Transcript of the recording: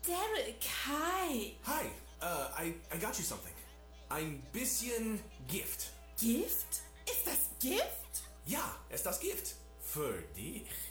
Derek, hi. Hi, I got you something. Ein bisschen Gift. Gift? Ist das Gift? Ja, ist das Gift. Für dich.